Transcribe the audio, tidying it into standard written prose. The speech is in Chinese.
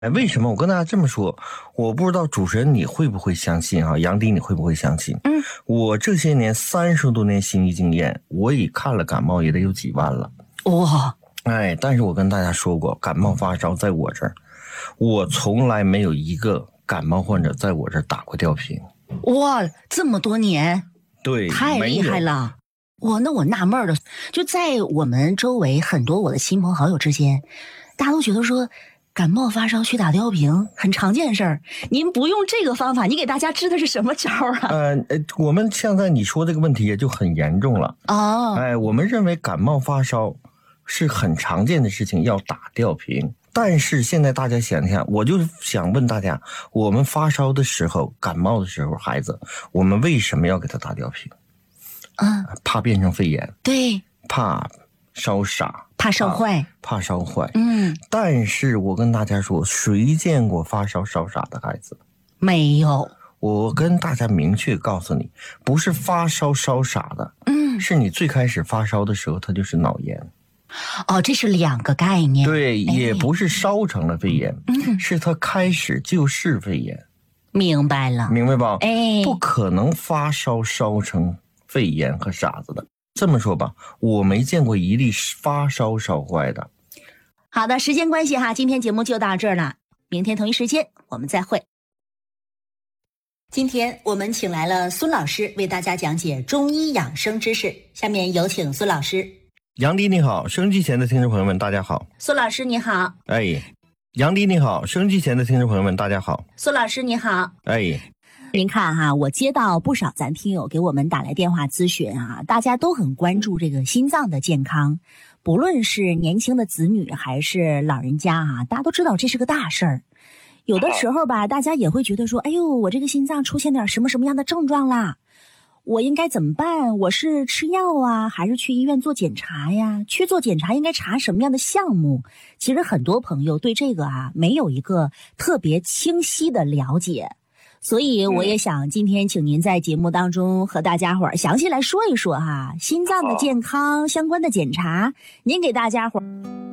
哎，为什么我跟大家这么说？我不知道主持人你会不会相信啊？杨迪你会不会相信？我这些年30多年行医经验，我已看了感冒也得有几万了。 哇！ 哎，但是我跟大家说过，感冒发烧在我这儿，我从来没有一个感冒患者在我这儿打过吊瓶。 哇，这么多年， 对， 太厉害了。哇，那我纳闷了，就在我们周围很多我的亲朋好友之间，大家都觉得说感冒发烧去打吊瓶很常见的事儿。您不用这个方法，你给大家支的是什么招啊？ 我们现在你说这个问题也就很严重了。 哦， 哎，我们认为感冒发烧是很常见的事情，要打吊瓶。但是现在大家想想，我就想问大家，我们发烧的时候、感冒的时候，孩子，我们为什么要给他打吊瓶？怕变成肺炎， 对， 怕烧傻， 怕烧坏， 怕烧坏。但是我跟大家说，谁见过发烧烧傻的孩子？ 没有。 我跟大家明确告诉你，不是发烧烧傻的，是你最开始发烧的时候，它就是脑炎。 哦，这是两个概念。 对，也不是烧成了肺炎，是它开始就是肺炎。 明白了， 明白吧？ 哎， 不可能发烧烧成肺炎和傻子的。这么说吧，我没见过一例发烧烧坏的。 好的，时间关系哈，今天节目就到这儿了，明天同一时间我们再会。今天我们请来了孙老师为大家讲解中医养生知识，下面有请孙老师。 杨迪你好，收音机前的听众朋友们大家好。 孙老师你好。 哎，杨迪你好，收音机前的听众朋友们大家好。 孙老师你好。 哎， 您看哈，我接到不少咱听友给我们打来电话咨询啊，大家都很关注这个心脏的健康，不论是年轻的子女还是老人家啊，大家都知道这是个大事儿。有的时候吧，大家也会觉得说，哎呦，我这个心脏出现点什么样的症状啦，我应该怎么办？我是吃药啊，还是去医院做检查呀？去做检查应该查什么样的项目？其实很多朋友对这个没有一个特别清晰的了解，所以我也想今天请您在节目当中和大家伙儿详细来说一说心脏的健康相关的检查，您给大家伙儿